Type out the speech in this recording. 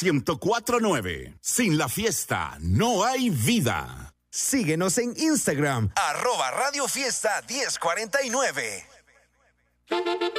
104.9. Sin la fiesta no hay vida. Síguenos en Instagram. @Radio Fiesta 1049.